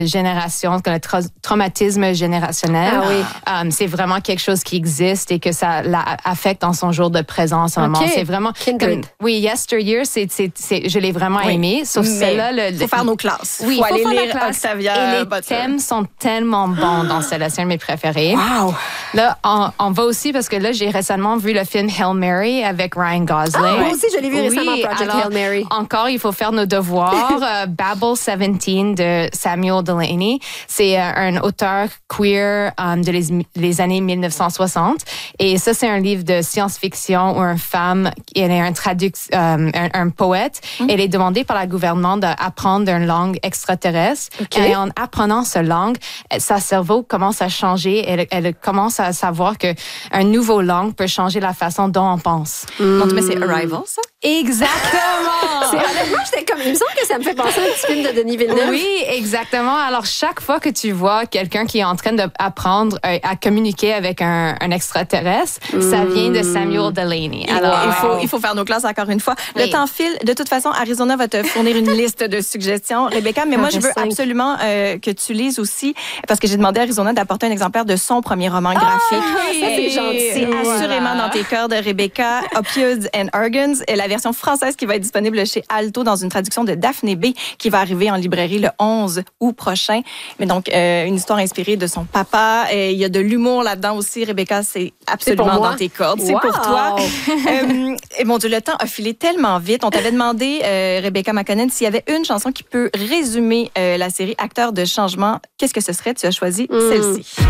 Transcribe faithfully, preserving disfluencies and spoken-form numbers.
génération, que le tra- traumatisme générationnel, ah, oui. um, c'est vraiment quelque chose qui existe et que ça l'affecte en son jour de présent en ce moment. Okay. C'est vraiment comme, oui, Yesteryear, c'est, c'est, c'est, je l'ai vraiment oui. aimé. Sauf celle-là, le, il faut faire nos classes. Oui, il faut, faut aller faire lire la classe. Octavia et les Butler. thèmes sont tellement bons dans celle-là. C'est un de mes préférés. Wow. Là, on, on va aussi parce que là, j'ai récemment vu le film Hail Mary avec Ryan Gosling. Ah, moi aussi, je l'ai vu oui, récemment, Project alors, Hail Mary. Encore, il faut faire nos devoirs. uh, Babel dix-sept de Samuel Delany. C'est uh, un auteur queer um, de les, les années mille neuf cent soixante. Et ça, c'est un livre de science-fiction où une femme, elle est un, traduc- um, un, un poète. Mm. Elle est demandée par le gouvernement d'apprendre une langue extraterrestre. Okay. Et en apprenant cette langue, sa cerveau commence à changer. Elle, elle commence à savoir que un nouveau langue peut changer la façon dont on pense. Mm. Donc, mais c'est Arrival, ça? Exactement! C'est, honnêtement, j'étais comme, il me semble que ça me fait penser à un petit film de Denis Villeneuve. Oui, exactement. Alors, chaque fois que tu vois quelqu'un qui est en train d'apprendre à, à communiquer avec un, un extraterrestre, mm. ça vient de Samuel Delany. Alors, wow. il, faut, il faut faire nos classes encore une fois. Oui. Le temps file. De toute façon, Arizona va te fournir une liste de suggestions, Rebecca. Mais moi, je veux absolument euh, que tu lises aussi, parce que j'ai demandé à Arizona d'apporter un exemplaire de son premier roman graphique. Ah, ça, c'est gentil. C'est voilà. assurément dans tes cordes, Rebecca. Opioids and Organs. Et la version française qui va être disponible chez Alto dans une traduction de Daphné B qui va arriver en librairie le onze août prochain. Mais donc, euh, une histoire inspirée de son papa. Il y a de l'humour là-dedans aussi, Rebecca. C'est absolument dans tes cordes. Wow. C'est pour toi. euh, et mon Dieu, le temps a filé tellement vite. On t'avait demandé, euh, Rebecca McConnell, s'il y avait une chanson qui peut résumer euh, la série Acteurs de changement. Qu'est-ce que ce serait? Tu as choisi mm. celle-ci.